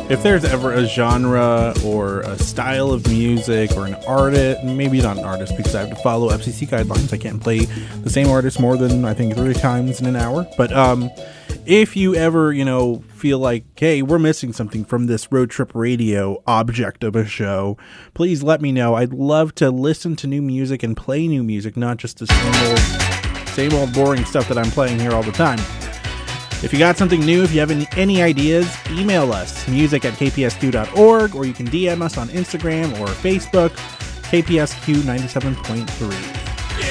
If there's ever a genre or a style of music or an artist, maybe not an artist because I have to follow FCC guidelines. I can't play the same artist more than, I think, 3 times in an hour. But if you ever, feel like, hey, we're missing something from this Road Trip Radio object of a show, please let me know. I'd love to listen to new music and play new music, not just the same old boring stuff that I'm playing here all the time. If you got something new, if you have any ideas, email us, music@kpsq.org, or you can DM us on Instagram or Facebook, KPSQ 97.3.